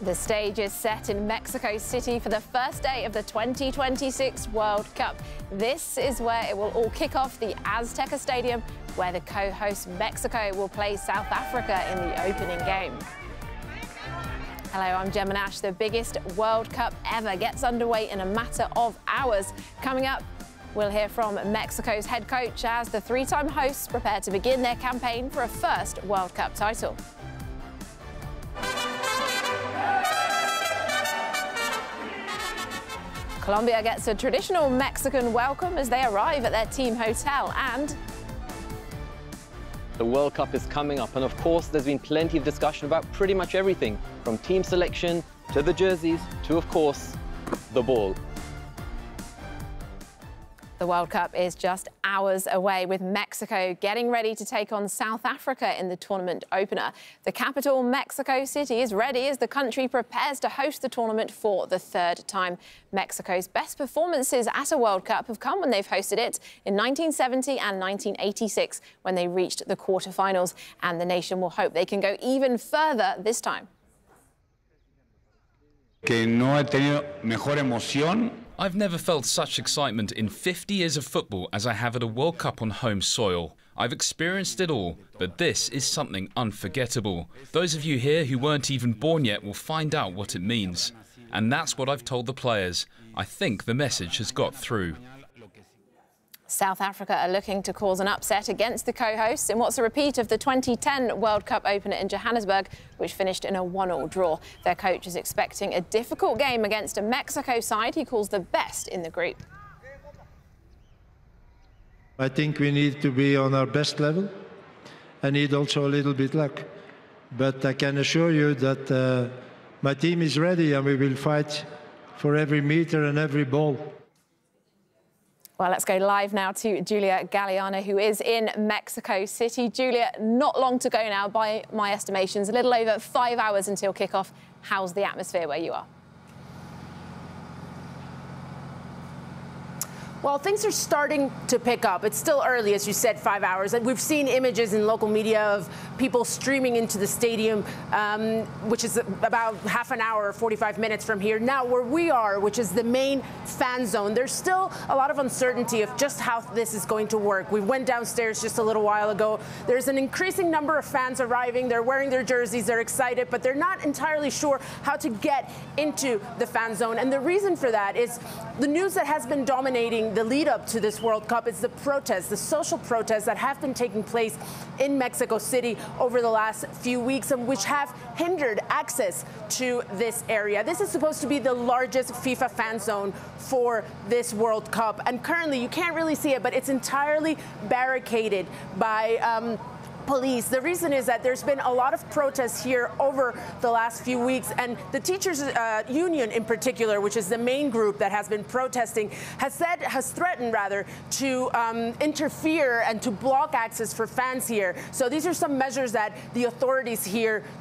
The stage is set in Mexico City for the first day of the 2026 World Cup. This is where it will all kick off, the Azteca Stadium, where the co-host Mexico will play South Africa in the opening game. Hello, I'm Gemma Nash. The biggest World Cup ever gets underway in a matter of hours. Coming up, we'll hear from Mexico's head coach as the three-time hosts prepare to begin their campaign for a first World Cup title. Colombia gets a traditional Mexican welcome as they arrive at their team hotel, and the World Cup is coming up, and of course there's been plenty of discussion about pretty much everything, from team selection to the jerseys to, of course, the ball. The World Cup is just hours away, with Mexico getting ready to take on South Africa in the tournament opener. The capital, Mexico City, is ready as the country prepares to host the tournament for the third time. Mexico's best performances at a World Cup have come when they've hosted it in 1970 and 1986, when they reached the quarterfinals. And the nation will hope they can go even further this time. Que no he tenido mejor emoción. I've never felt such excitement in 50 years of football as I have at a World Cup on home soil. I've experienced it all, but this is something unforgettable. Those of you here who weren't even born yet will find out what it means. And that's what I've told the players. I think the message has got through. South Africa are looking to cause an upset against the co-hosts in what's a repeat of the 2010 World Cup opener in Johannesburg, which finished in a 1-1 draw. Their coach is expecting a difficult game against a Mexico side he calls the best in the group. I think we need to be on our best level. I need also a little bit luck. But I can assure you that my team is ready and we will fight for every meter and every ball. Well, let's go live now to Julia Galeano, who is in Mexico City. Julia, not long to go now, by my estimations, a little over 5 hours until kickoff. How's the atmosphere where you are? Well, things are starting to pick up. It's still early, as you said, 5 hours. We've seen images in local media of people streaming into the stadium, which is about half an hour, 45 minutes from here. Now, where we are, which is the main fan zone, there's still a lot of uncertainty of just how this is going to work. We went downstairs just a little while ago. There's an increasing number of fans arriving. They're wearing their jerseys. They're excited, but they're not entirely sure how to get into the fan zone. And the reason for that is the news that has been dominating the lead up to this World Cup is the protests, the social protests that have been taking place in Mexico City over the last few weeks, and which have hindered access to this area. This is supposed to be the largest FIFA fan zone for this World Cup, and currently you can't really see it, but it's entirely barricaded by police. The reason is that there's been a lot of protests here over the last few weeks, and the teachers union in particular, which is the main group that has been protesting, has threatened to interfere and to block access for fans here. So these are some measures that the authorities here